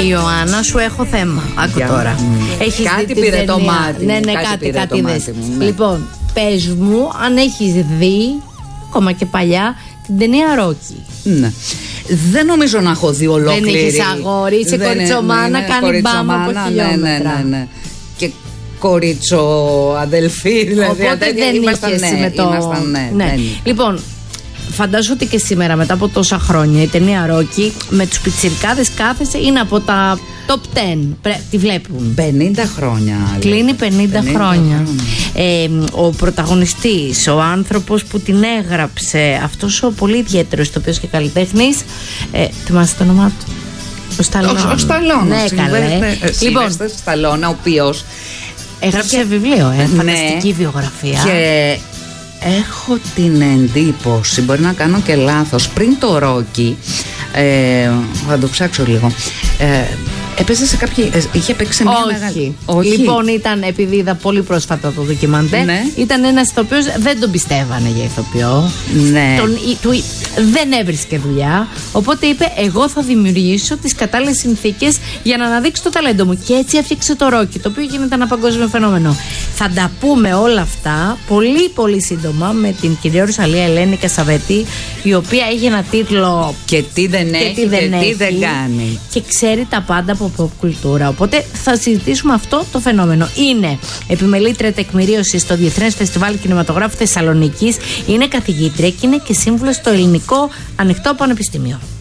Ιωάννα, σου έχω θέμα. Άκου τώρα. Έχεις κάτι δει πήρε την το ταινία? μάτι. Ναι, κάτι δες. Ναι. Λοιπόν, πες μου αν έχεις δει, ακόμα και παλιά, την ταινία Ρόκι. Ναι. Δεν νομίζω να έχω δει ολόκληρη. Δεν έχεις αγόρι, είσαι κοριτσομάνα, κάνει μπάμα από χιλιόμετρα. Ναι. Και κοριτσοαδελφή, δηλαδή. Οπότε δεν είχες με το... Ναι. Λοιπόν, φαντάζομαι ότι και σήμερα, μετά από τόσα χρόνια, η ταινία Ρόκι με τους πιτσιρικάδες κάθεσαι, είναι από τα top 10. Τη βλέπουν. 50 χρόνια. Κλείνει 50 χρόνια. Ο πρωταγωνιστής, ο άνθρωπος που την έγραψε, αυτός ο πολύ ιδιαίτερος ηθοποιός και καλλιτέχνης, θυμάσαι το όνομά του? Ο Σταλόνα. Ο Σταλόνα. Ναι, καλέ. Λοιπόν, Σταλόνα, ο οποίος έγραψε βιβλίο, φανταστική βιογραφία. Και έχω την εντύπωση, μπορεί να κάνω και λάθος, πριν το Ρόκι, θα το ψάξω λίγο, έπαιζε σε κάποια. Είχε παίξει σε μια μεγάλη. Όχι. Λοιπόν, ήταν, επειδή είδα πολύ πρόσφατα το ντοκιμαντέρ, ναι. Ήταν ένας ηθοποιός, δεν τον πιστεύανε για ηθοποιό. Ναι. Δεν έβρισκε δουλειά. Οπότε είπε: εγώ θα δημιουργήσω τις κατάλληλες συνθήκες για να αναδείξω το ταλέντο μου. Και έτσι έφτιαξε το Ρόκι, το οποίο γίνεται ένα παγκόσμιο φαινόμενο. Θα τα πούμε όλα αυτά πολύ πολύ σύντομα με την κυρία Ρουσαλία Ελένη Κασαβέτη, η οποία έχει ένα τίτλο. Και τι δεν έχει και τι δεν κάνει. Και ξέρει τα πάντα από pop κουλτούρα. Οπότε θα συζητήσουμε αυτό το φαινόμενο. Είναι επιμελήτρια τεκμηρίωση στο Διεθνές Φεστιβάλ Κινηματογράφου Θεσσαλονίκης. Είναι καθηγήτρια και είναι και σύμβουλος στο Ελληνικό Ανοιχτό Πανεπιστήμιο.